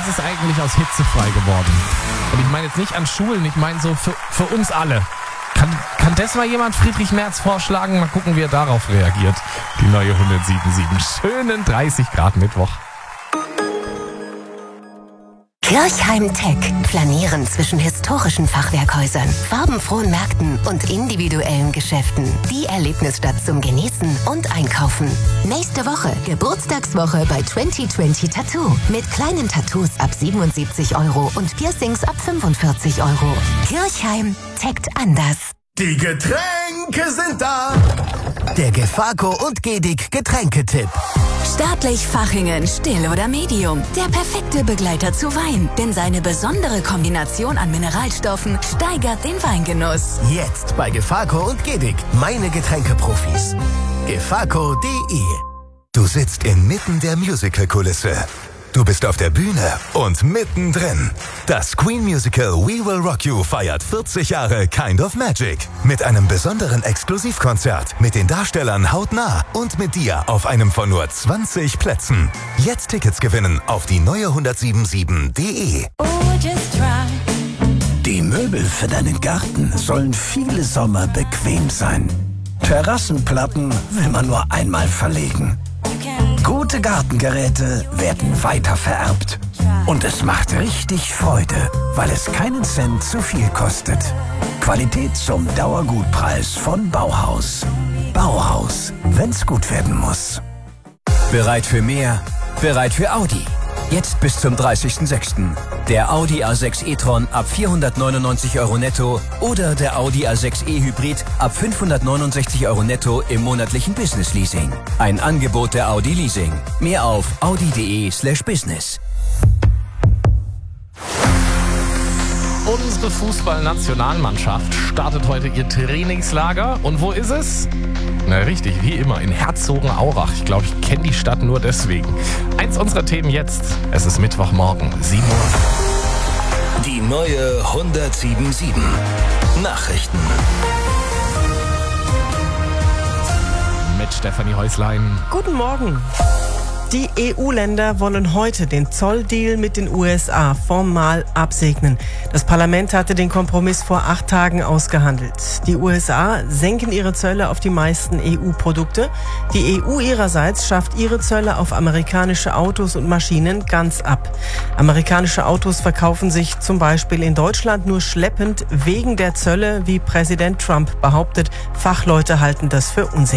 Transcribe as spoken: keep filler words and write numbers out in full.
was ist eigentlich aus hitzefrei geworden? Und ich meine jetzt nicht an Schulen, ich meine so für, für uns alle. Kann, kann das mal jemand Friedrich Merz vorschlagen? Mal gucken, wie er darauf reagiert. Die neue hundertsiebenundsiebzig. Schönen dreißig Grad Mittwoch. Kirchheim Tech. Planieren zwischen historischen Fachwerkhäusern, farbenfrohen Märkten und individuellen Geschäften. Die Erlebnisstadt zum Genießen und Einkaufen. Nächste Woche Geburtstagswoche bei zwanzig zwanzig Tattoo. Mit kleinen Tattoos ab siebenundsiebzig Euro und Piercings ab fünfundvierzig Euro. Kirchheim Tech anders. Die Getränke sind da. Der Gefaco und Gedig Getränketipp. Staatlich Fachingen, still oder medium. Der perfekte Begleiter zu Wein. Denn seine besondere Kombination an Mineralstoffen steigert den Weingenuss. Jetzt bei Gefaco und Gedig. Meine Getränkeprofis. gefaco punkt de. Du sitzt inmitten der Musical-Kulisse. Du bist auf der Bühne und mittendrin. Das Queen Musical We Will Rock You feiert vierzig Jahre Kind of Magic. Mit einem besonderen Exklusivkonzert, mit den Darstellern hautnah und mit dir auf einem von nur zwanzig Plätzen. Jetzt Tickets gewinnen auf die neue hundertsiebenundsiebzig punkt de. Die Möbel für deinen Garten sollen viele Sommer bequem sein. Terrassenplatten will man nur einmal verlegen. Gute Gartengeräte werden weitervererbt. Und es macht richtig Freude, weil es keinen Cent zu viel kostet. Qualität zum Dauergutpreis von Bauhaus. Bauhaus, wenn's gut werden muss. Bereit für mehr? Bereit für Audi. Jetzt bis zum dreißigsten sechsten Der Audi A sechs e-tron ab vierhundertneunundneunzig Euro netto oder der Audi A sechs e-Hybrid ab fünfhundertneunundsechzig Euro netto im monatlichen Business Leasing. Ein Angebot der Audi Leasing. Mehr auf audi.de slash business. Unsere Fußballnationalmannschaft startet heute ihr Trainingslager. Und wo ist es? Na richtig, wie immer, in Herzogenaurach. Ich glaube, ich kenne die Stadt nur deswegen. Eins unserer Themen jetzt. Es ist Mittwochmorgen, sieben Uhr. Die neue hundertsiebenundsiebzig. Nachrichten. Mit Stefanie Häuslein. Guten Morgen. Die E U-Länder wollen heute den Zolldeal mit den U S A formal absegnen. Das Parlament hatte den Kompromiss vor acht Tagen ausgehandelt. Die U S A senken ihre Zölle auf die meisten E U-Produkte. Die E U ihrerseits schafft ihre Zölle auf amerikanische Autos und Maschinen ganz ab. Amerikanische Autos verkaufen sich zum Beispiel in Deutschland nur schleppend wegen der Zölle, wie Präsident Trump behauptet. Fachleute halten das für unsicher.